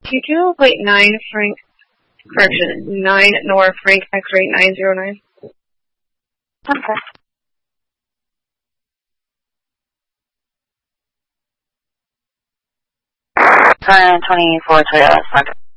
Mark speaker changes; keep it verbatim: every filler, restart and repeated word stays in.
Speaker 1: Q two, plate nine, Frank, correction, nine, Nora, Frank, X-ray nine zero nine.
Speaker 2: Okay. one twenty-four Toyota, Santa.